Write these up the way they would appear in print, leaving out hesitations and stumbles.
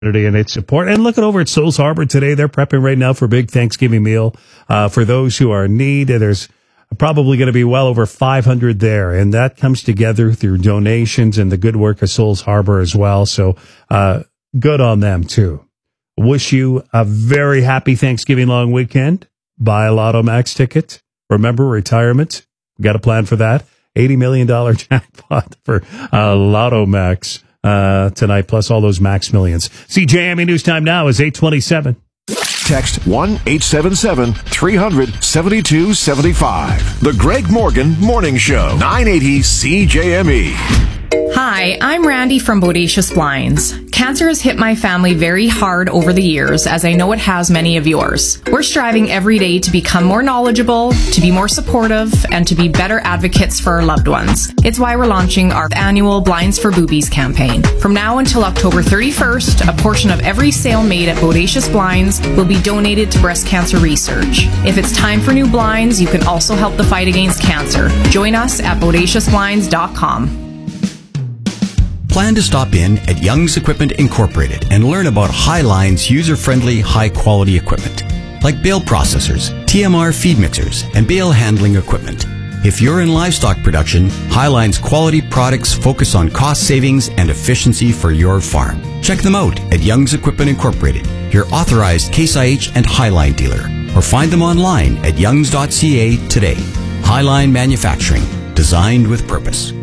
and its support. And looking over at Souls Harbor today, they're prepping right now for a big Thanksgiving meal for those who are in need. There's probably going to be well over 500 there, and that comes together through donations and the good work of Souls Harbor as well. So good on them, too. Wish you a very happy Thanksgiving long weekend. Buy a Lotto Max ticket. Remember, retirement. We got a plan for that. $80 million jackpot for Lotto Max tonight, plus all those Max Millions. CJME News Time now is 8:27. Text 1-877-300-7275. The Greg Morgan Morning Show, 980 CJME. Hi, I'm Randy from Bodacious Blinds. Cancer has hit my family very hard over the years, as I know it has many of yours. We're striving every day to become more knowledgeable, to be more supportive, and to be better advocates for our loved ones. It's why we're launching our annual Blinds for Boobies campaign. From now until October 31st, a portion of every sale made at Bodacious Blinds will be donated to breast cancer research. If it's time for new blinds, you can also help the fight against cancer. Join us at BodaciousBlinds.com. Plan to stop in at Young's Equipment Incorporated and learn about Highline's user-friendly, high-quality equipment, like bale processors, TMR feed mixers, and bale handling equipment. If you're in livestock production, Highline's quality products focus on cost savings and efficiency for your farm. Check them out at Young's Equipment Incorporated, your authorized Case IH and Highline dealer, or find them online at youngs.ca today. Highline Manufacturing, designed with purpose.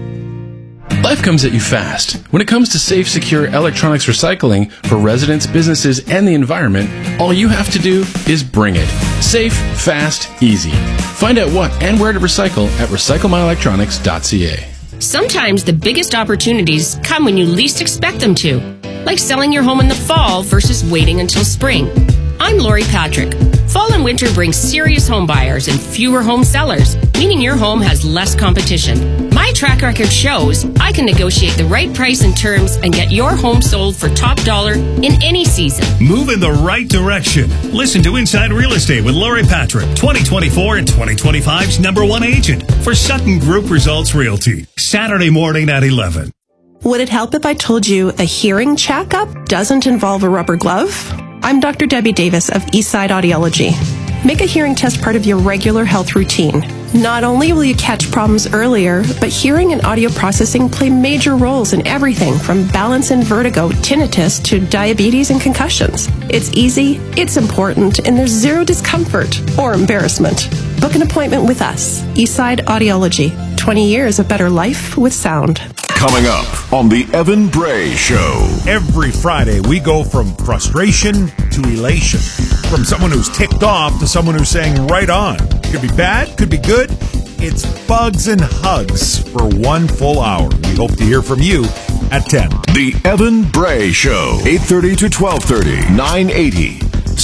Life comes at you fast. When it comes to safe, secure electronics recycling for residents, businesses, and the environment, all you have to do is bring it. Safe, fast, easy. Find out what and where to recycle at recyclemyelectronics.ca. Sometimes the biggest opportunities come when you least expect them to, like selling your home in the fall versus waiting until spring. I'm Lori Patrick. Fall and winter bring serious home buyers and fewer home sellers, meaning your home has less competition. My track record shows I can negotiate the right price and terms and get your home sold for top dollar in any season. Move in the right direction. Listen to Inside Real Estate with Lori Patrick, 2024 and 2025's #1 agent for Sutton Group Results Realty. Saturday morning at 11. Would it help if I told you a hearing checkup doesn't involve a rubber glove? I'm Dr. Debbie Davis of Eastside Audiology. Make a hearing test part of your regular health routine. Not only will you catch problems earlier, but hearing and audio processing play major roles in everything from balance and vertigo, tinnitus, to diabetes and concussions. It's easy, it's important, and there's zero discomfort or embarrassment. Book an appointment with us, Eastside Audiology. 20 years of better life with sound. Coming up on the Evan Bray Show. Every Friday, we go from frustration to elation. From someone who's ticked off to someone who's saying right on. Could be bad, could be good. It's Bugs and Hugs for 1 full hour. We hope to hear from you at 10. The Evan Bray Show, 8:30 to 12:30, 980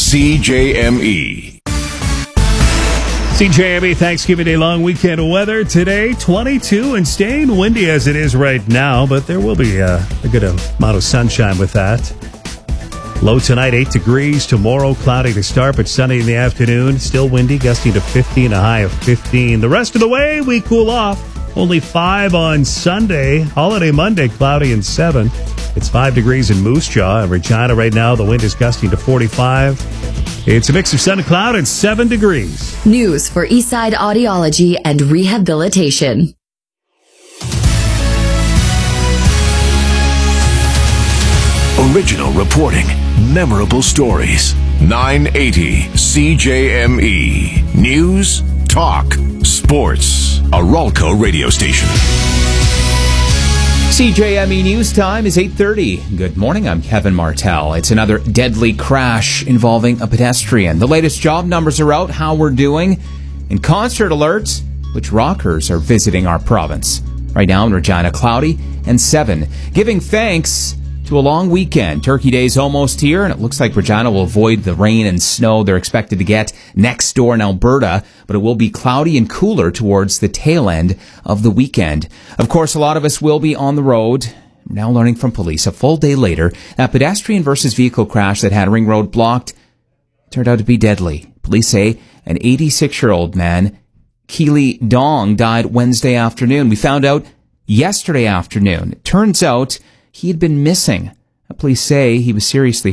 CJME. CJME Thanksgiving Day long weekend weather today, 22 and staying windy as it is right now, but there will be a good amount of sunshine with that. Low tonight, 8 degrees. Tomorrow, cloudy to start, but sunny in the afternoon. Still windy, gusting to 15, a high of 15. The rest of the way, we cool off. Only 5 on Sunday. Holiday Monday, cloudy and 7. It's 5 degrees in Moose Jaw. And Regina right now, the wind is gusting to 45. It's a mix of sun and cloud and 7 degrees. News for Eastside Audiology and Rehabilitation. Original reporting, memorable stories. 980 CJME. News, talk, sports. A Ralco radio station. CJME News Time is 8:30. Good morning, I'm Kevin Martell. It's another deadly crash involving a pedestrian. The latest job numbers are out, how we're doing, and concert alerts, which rockers are visiting our province. Right now in Regina, cloudy and 7. Giving thanks to a long weekend. Turkey Day's almost here, and it looks like Regina will avoid the rain and snow they're expected to get next door in Alberta, but it will be cloudy and cooler towards the tail end of the weekend. Of course, a lot of us will be on the road. We're now learning from police a full day later that pedestrian versus vehicle crash that had Ring Road blocked turned out to be deadly. Police say an 86-year-old man, Keely Dong, died Wednesday afternoon. We found out yesterday afternoon. It turns out he had been missing Police say he was seriously